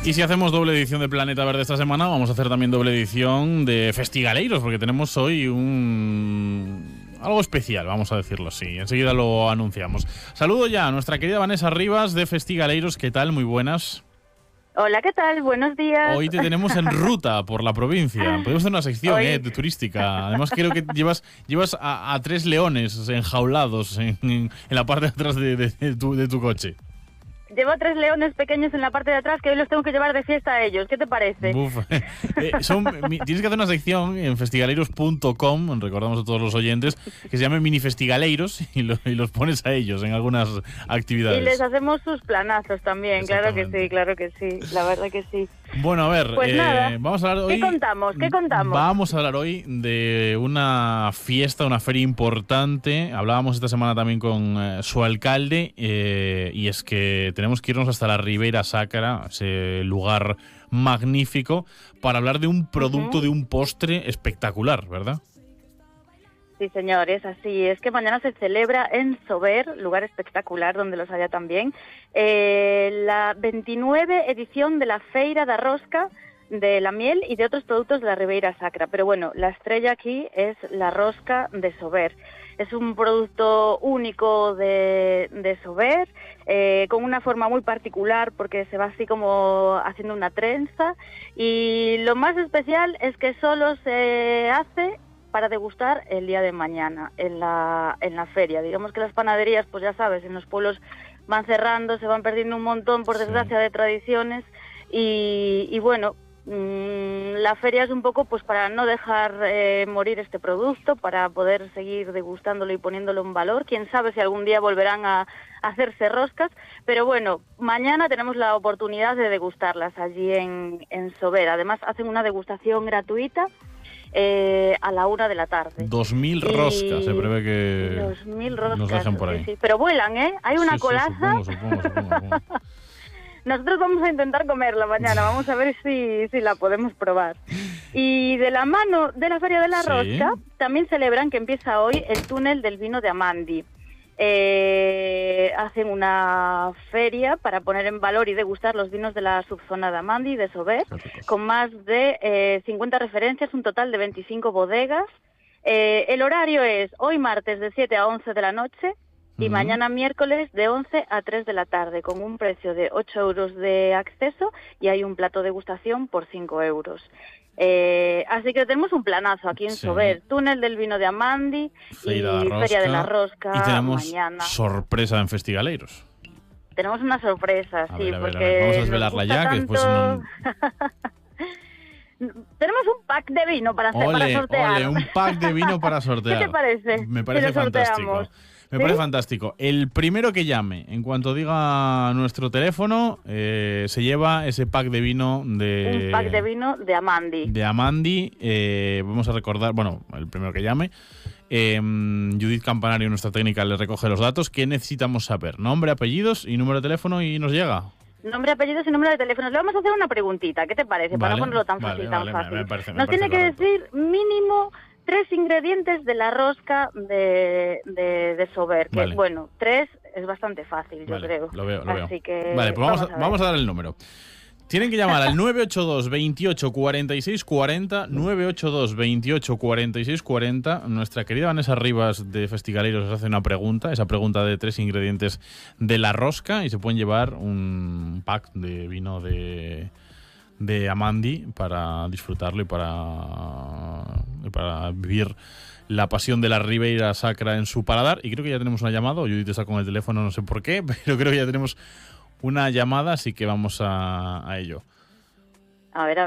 Y si hacemos doble edición de Planeta Verde esta semana, vamos a hacer también doble edición de Festigaleiros, porque tenemos hoy algo especial, vamos a decirlo así. Enseguida lo anunciamos. Saludo ya a nuestra querida Vanessa Rivas de Festigaleiros. ¿Qué tal? Muy buenas. Hola, ¿qué tal? Buenos días. Hoy te tenemos en ruta por la provincia. Podemos hacer una sección turística. Además, creo que llevas a 3 leones enjaulados en la parte de atrás de tu coche. Llevo 3 leones pequeños en la parte de atrás que hoy los tengo que llevar de fiesta a ellos. ¿Qué te parece? Tienes que hacer una sección en festigaleiros.com, recordamos a todos los oyentes, que se llame Mini Festigaleiros y los pones a ellos en algunas actividades. Y les hacemos sus planazos también, claro que sí, la verdad que sí. Bueno, a ver, pues nada, vamos a hablar hoy... ¿Qué contamos? Vamos a hablar hoy de una fiesta, una feria importante. Hablábamos esta semana también con su alcalde y es que tenemos que irnos hasta la Ribeira Sacra, ese lugar magnífico, para hablar de un producto, de un postre espectacular, ¿verdad? Sí, señores, así es que mañana se celebra en Sober, lugar espectacular donde los haya también, la 29 edición de la Feira da Rosca, de la miel y de otros productos de la Ribeira Sacra. Pero bueno, la estrella aquí es la rosca de Sober. Es un producto único de Sober, con una forma muy particular porque se va así como haciendo una trenza. Y lo más especial es que solo se hace para degustar el día de mañana en la feria. Digamos que las panaderías, pues ya sabes, en los pueblos van cerrando, se van perdiendo un montón, por desgracia, de tradiciones. Y bueno, la feria es un poco pues para no dejar morir este producto, para poder seguir degustándolo y poniéndolo en valor. Quién sabe si algún día volverán a hacerse roscas, pero bueno, mañana tenemos la oportunidad de degustarlas allí en Sober. Además hacen una degustación gratuita a la 1 de la tarde. 2.000 roscas, se prevé que 2.000 roscas, nos dejen por ahí. Sí. Pero vuelan, ¿eh? Hay una colaza. Supongo. Nosotros vamos a intentar comerla mañana, vamos a ver si la podemos probar. Y de la mano de la Feria de la Rosca, también celebran que empieza hoy el túnel del vino de Amandi. Hacen una feria para poner en valor y degustar los vinos de la subzona de Amandi y de Sober, con más de 50 referencias, un total de 25 bodegas. El horario es hoy martes de 7 a 11 de la noche, y mañana miércoles de 11 a 3 de la tarde, con un precio de 8 euros de acceso y hay un plato de degustación por 5 euros. Así que tenemos un planazo aquí en Sober, túnel del vino de Amandi y Feria de la Rosca. Y tenemos mañana sorpresa en Festigaleiros. Tenemos una sorpresa, a sí, ver, porque vamos a desvelarla ya, que después tenemos un pack de vino para sortear. Un pack de vino para sortear. ¿Qué te parece? Me parece fantástico. Me parece fantástico. El primero que llame, en cuanto diga nuestro teléfono, se lleva ese pack de vino Un pack de vino de Amandi. De Amandi. Vamos a recordar, el primero que llame. Judith Campanario, nuestra técnica, le recoge los datos. ¿Qué necesitamos saber? Nombre, apellidos y número de teléfono y nos llega. Nombre, apellidos y número de teléfono. Le vamos a hacer una preguntita. ¿Qué te parece? Para no ponerlo tan fácil, tan fácil. Nos tiene que decir mínimo 3 ingredientes de la rosca de Sober. Que, bueno, 3 es bastante fácil, yo creo. Lo veo. Así que vale, pues vamos a dar el número. Tienen que llamar al 982 28 46 40, 982 28 46 40. Nuestra querida Vanessa Rivas de Festigaleiros os hace una pregunta, esa pregunta de 3 ingredientes de la rosca, y se pueden llevar un pack de vino de Amandi para disfrutarlo y para vivir la pasión de la Ribeira Sacra en su paladar. Y creo que ya tenemos una llamada, o Judith está con el teléfono, no sé por qué, pero creo que ya tenemos una llamada, así que vamos a ello. A ver. A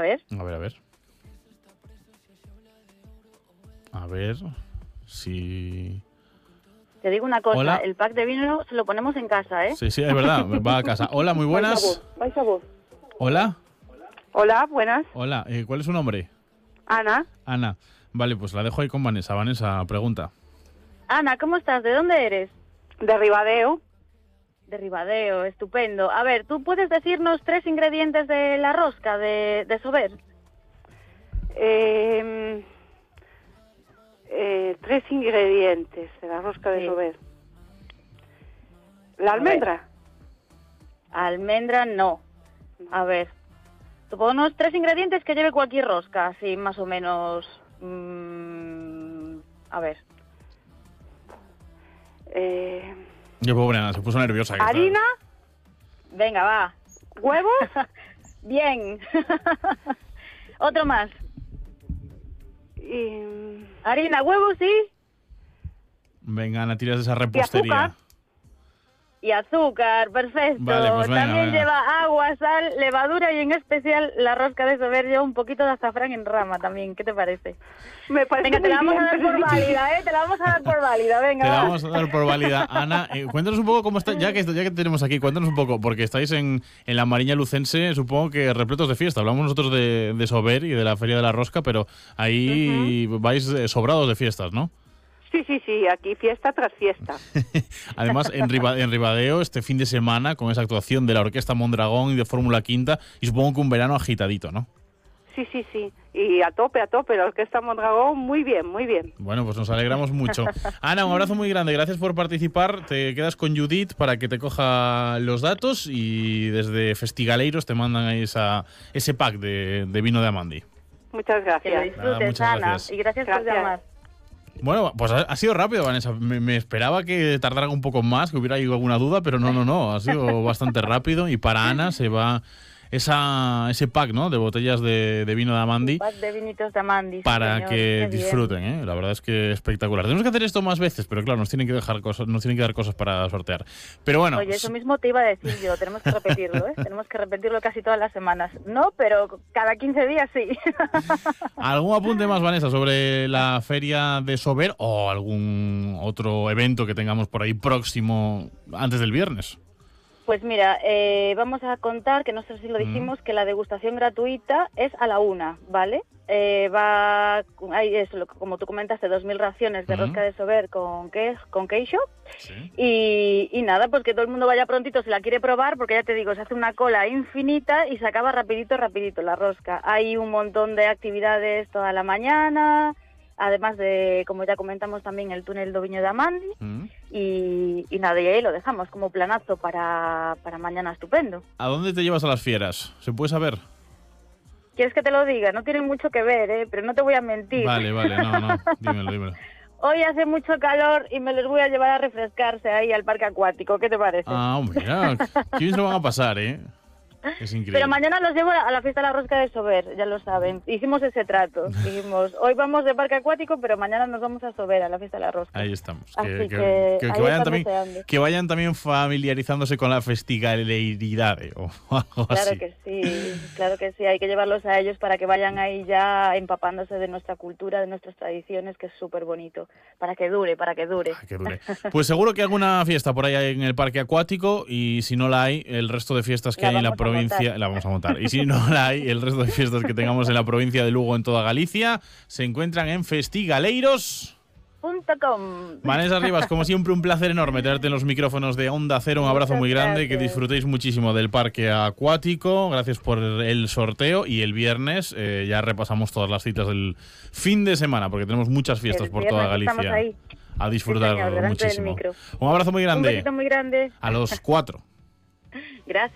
ver si... Te digo una cosa, el pack de vino se lo ponemos en casa, ¿eh? Sí, es verdad, va a casa. Hola, muy buenas. Vais a vos. Hola. Hola, buenas. Hola, ¿cuál es su nombre? Ana. Ana. Vale, pues la dejo ahí con Vanessa. Vanessa, pregunta. Ana, ¿cómo estás? ¿De dónde eres? De Ribadeo. De Ribadeo, estupendo. A ver, ¿tú puedes decirnos 3 ingredientes de la rosca de Sober? 3 ingredientes de la rosca de Sober. ¿La almendra? Almendra no. A ver, unos 3 ingredientes que lleve cualquier rosca, así más o menos. A ver. Yo pobre Ana, se puso nerviosa. Harina. Venga, va. ¿Huevos? Bien. Otro más. Y... Harina, huevos, sí. Venga, Ana, tiras de esa repostería. Y azúcar, perfecto. Vale, pues venga, También venga. lleva agua, sal, levadura y en especial la rosca de Sober lleva un poquito de azafrán en rama también. ¿Qué te parece? Me parece Venga, te la muy vamos a bien, dar por pero es válida, ¿eh? Te la vamos a dar por válida, venga. Te la va. vamos a dar por válida. Ana, cuéntanos un poco cómo está, ya que tenemos aquí, cuéntanos un poco, porque estáis en la Mariña Lucense, supongo que repletos de fiesta. Hablamos nosotros de Sober y de la Feria de la Rosca, pero ahí vais sobrados de fiestas, ¿no? Sí, aquí fiesta tras fiesta. Además, en Ribadeo, este fin de semana, con esa actuación de la Orquesta Mondragón y de Fórmula Quinta, y supongo que un verano agitadito, ¿no? Sí. Y a tope, la Orquesta Mondragón, muy bien, muy bien. Bueno, pues nos alegramos mucho. Ana, un abrazo muy grande, gracias por participar. Te quedas con Judith para que te coja los datos y desde Festigaleiros te mandan ahí ese pack de vino de Amandi. Muchas Que lo gracias. disfrutes, muchas Ana. gracias. Y gracias por Gracias. llamar. Bueno, pues ha sido rápido, Vanessa. Me esperaba que tardara un poco más, que hubiera ahí alguna duda, pero no. Ha sido bastante rápido. Y para Ana se va ese pack, ¿no?, de botellas de vino de Amandi Pack de vinitos de Amandi. para señor. que Qué bien. disfruten, ¿eh? La verdad es que espectacular. Tenemos que hacer esto más veces, pero claro, nos tienen que dar cosas para sortear. Pero bueno, Oye, eso mismo te iba a decir yo, tenemos que repetirlo, ¿eh? Tenemos que repetirlo casi todas las semanas. No, pero cada 15 días sí. ¿algún apunte más, Vanessa, sobre la feria de Sober o algún otro evento que tengamos por ahí próximo antes del viernes? Pues mira, vamos a contar, que no sé si lo dijimos, que la degustación gratuita es a la 1, ¿vale? Hay eso, como tú comentaste, 2.000 raciones de rosca de Sober con queixo. Sí. Y nada, pues que todo el mundo vaya prontito si la quiere probar, porque ya te digo, se hace una cola infinita y se acaba rapidito la rosca. Hay un montón de actividades toda la mañana, además de, como ya comentamos, también el túnel do Viño de Amandi. Y nada, y ahí lo dejamos como planazo para mañana estupendo. ¿A dónde te llevas a las fieras? ¿Se puede saber? ¿Quieres que te lo diga? No tiene mucho que ver, pero no te voy a mentir. Vale, no. Dímelo. Hoy hace mucho calor y me los voy a llevar a refrescarse ahí al parque acuático. ¿Qué te parece? Ah, hombre, ya. Qué bien se lo van a pasar, ¿eh? Es increíble. Pero mañana los llevo a la fiesta de la rosca de Sober, ya lo saben. Hicimos ese trato. Dijimos, hoy vamos de parque acuático, pero mañana nos vamos a Sober, a la fiesta de la rosca. Ahí estamos. Así Que ahí vayan están también, deseando. que vayan también familiarizándose con la festigaleridad o algo Claro así. que sí. Hay que llevarlos a ellos para que vayan ahí ya empapándose de nuestra cultura, de nuestras tradiciones, que es súper bonito. Para que dure. Ah, que dure. Pues seguro que alguna fiesta por ahí hay en el parque acuático y si no la hay, el resto de fiestas que hay en la provincia la vamos a montar. Y si no la hay, el resto de fiestas que tengamos en la provincia de Lugo en toda Galicia se encuentran en Festigaleiros.com. Vanessa Rivas, como siempre, un placer enorme tenerte en los micrófonos de Onda Cero. Un abrazo muy grande, que disfrutéis muchísimo del parque acuático. Gracias por el sorteo y el viernes ya repasamos todas las citas del fin de semana, porque tenemos muchas fiestas por toda Galicia. Ahí. A disfrutar Sí, señor, delante del muchísimo. micro. Un abrazo muy grande. Un besito muy grande. A los 4. Gracias.